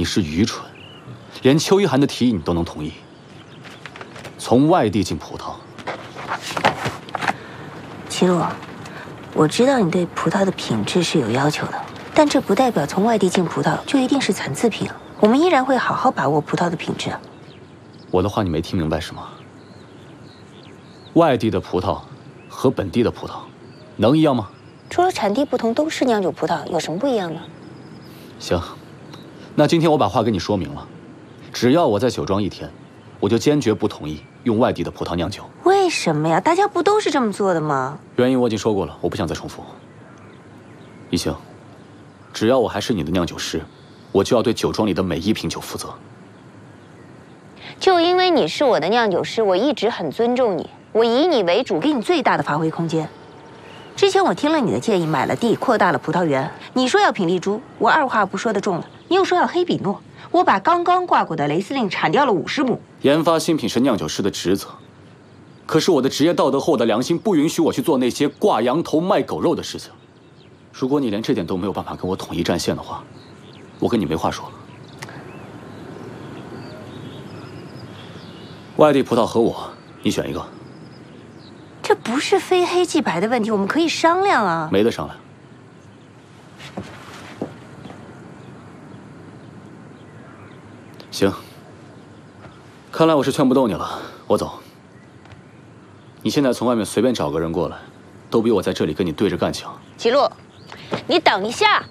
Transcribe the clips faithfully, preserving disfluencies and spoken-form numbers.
你是愚蠢，连邱一涵的提议你都能同意。从外地进葡萄， 齐洛，我知道你对葡萄的品质是有要求的，但这不代表从外地进葡萄就一定是残次品。我们依然会好好把握葡萄的品质。 我的话你没听明白是吗？外地的葡萄和本地的葡萄能一样吗？ 除了产地不同，都是酿酒葡萄，有什么不一样呢？ 行，那今天我把话跟你说明了，只要我在酒庄一天，我就坚决不同意用外地的葡萄酿酒。 为什么呀？大家不都是这么做的吗？ 原因我已经说过了，我不想再重复。一星，只要我还是你的酿酒师，我就要对酒庄里的每一瓶酒负责。 就因为你是我的酿酒师，我一直很尊重你，我以你为主，给你最大的发挥空间。之前我听了你的建议，买了地，扩大了葡萄园。你说要品丽珠，我二话不说的中了。你又说要黑比诺，我把刚刚挂过的雷司令铲掉了五十亩。 研发新品是酿酒师的职责，可是我的职业道德和我的良心不允许我去做那些挂羊头卖狗肉的事情。如果你连这点都没有办法跟我统一战线的话，我跟你没话说了。外地葡萄和我，你选一个。 这不是非黑即白的问题，我们可以商量啊。 没得商量。行，看来我是劝不动你了，我走。你现在从外面随便找个人过来，都比我在这里跟你对着干强。 齐洛，你等一下。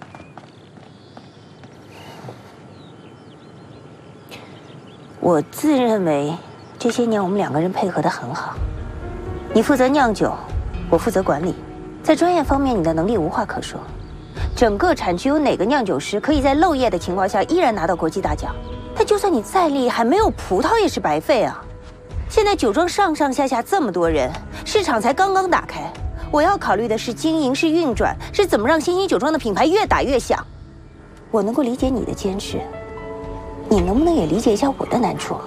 我自认为这些年我们两个人配合得很好。你负责酿酒，我负责管理，在专业方面你的能力无话可说。整个产区有哪个酿酒师可以在漏夜的情况下依然拿到国际大奖？但就算你再厉害，没有葡萄也是白费啊！现在酒庄上上下下这么多人，市场才刚刚打开，我要考虑的是经营，是运转，是怎么让新兴酒庄的品牌越打越响。我能够理解你的坚持，你能不能也理解一下我的难处？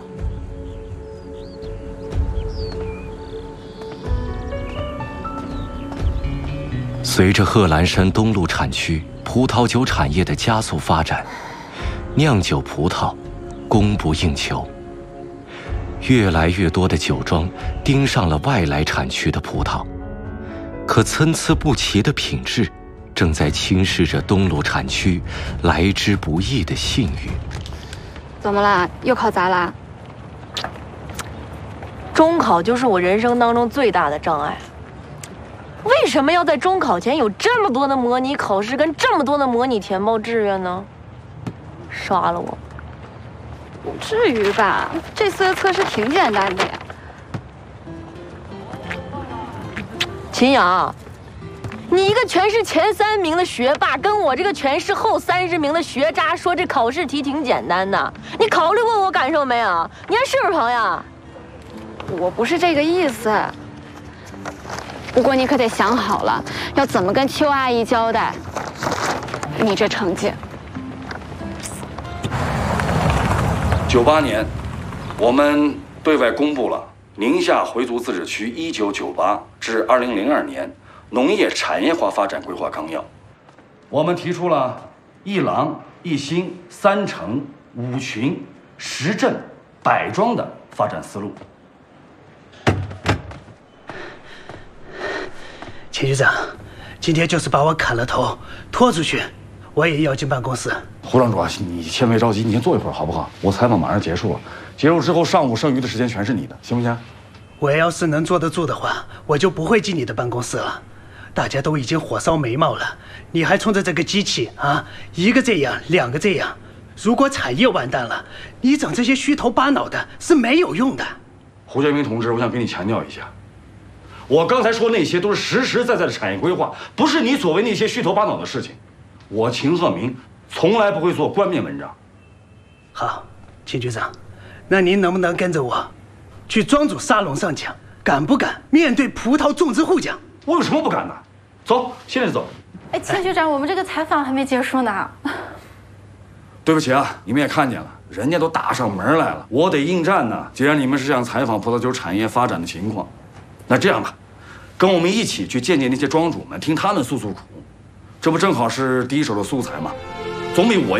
随着贺兰山东路产区葡萄酒产业的加速发展，酿酒葡萄供不应求，越来越多的酒庄盯上了外来产区的葡萄，可参差不齐的品质正在侵蚀着东路产区来之不易的信誉。 怎么啦？又考砸啦？ 中考就是我人生当中最大的障碍。为什么要在中考前有这么多的模拟考试跟这么多的模拟填报志愿呢？杀了我！ 不至于吧？这次的测试挺简单的呀。 秦阳，你一个全市前三名的学霸，跟我这个全市后三十名的学渣说这考试题挺简单的，你考虑过我感受没有？你还是不是朋友？ 我不是这个意思。不过你可得想好了，要怎么跟邱阿姨交代你这成绩。 九八年，我们对外公布了宁夏回族自治区一九九八至二零零二年农业产业化发展规划纲要。我们提出了一廊一新三城五群十镇百庄的发展思路。 秦局长，今天就是把我砍了头，拖出去，我也要进办公室。 胡庄主，你先别着急，你先坐一会儿好不好？我采访马上结束了，结束之后上午剩余的时间全是你的，行不行？ 我要是能坐得住的话，我就不会进你的办公室了。大家都已经火烧眉毛了，你还冲着这个机器啊，一个这样，两个这样。如果产业完蛋了，你整这些虚头巴脑的是没有用的。 胡建明同志，我想跟你强调一下。我刚才说那些都是实实在在的产业规划，不是你所谓那些虚头巴脑的事情。我秦鹤鸣从来不会做冠冕文章。 好，秦局长，那您能不能跟着我去庄主沙龙上讲？敢不敢面对葡萄种植户讲？ 我有什么不敢的？走，现在就走。 哎，秦局长，我们这个采访还没结束呢。 对不起啊，你们也看见了，人家都打上门来了，我得应战呢。既然你们是想采访葡萄酒产业发展的情况，那这样吧，跟我们一起去见见那些庄主们，听他们诉诉苦，这不正好是第一手的素材吗？总比我